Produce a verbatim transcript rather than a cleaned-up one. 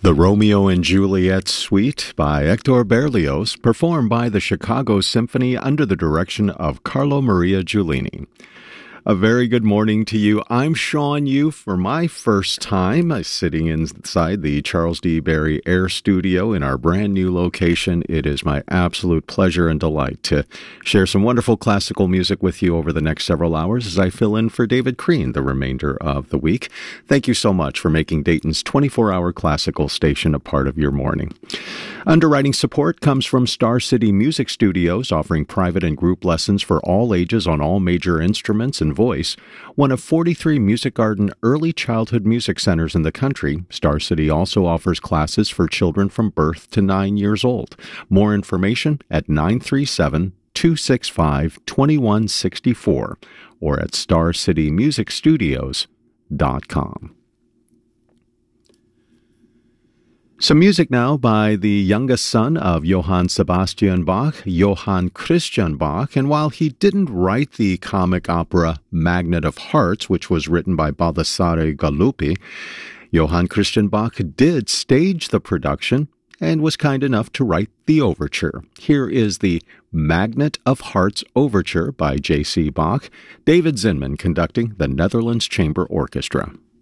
The Romeo and Juliet Suite by Hector Berlioz, performed by the Chicago Symphony under the direction of Carlo Maria Giulini. A very good morning to you. I'm Sean Yu for my first time uh, sitting inside the Charles D. Berry Air Studio in our brand new location. It is my absolute pleasure and delight to share some wonderful classical music with you over the next several hours as I fill in for David Crean the remainder of the week. Thank you so much for making Dayton's twenty-four hour classical station a part of your morning. Underwriting support comes from Star City Music Studios, offering private and group lessons for all ages on all major instruments and voice. One of forty-three Music Garden early childhood music centers in the country, Star City also offers classes for children from birth to nine years old. More information at nine three seven, two six five, two one six four or at star city music studios dot com. Some music now by the youngest son of Johann Sebastian Bach, Johann Christian Bach, and while he didn't write the comic opera Magnet of Hearts, which was written by Baldassare Galuppi, Johann Christian Bach did stage the production and was kind enough to write the overture. Here is the Magnet of Hearts Overture by J C Bach, David Zinman conducting the Netherlands Chamber Orchestra.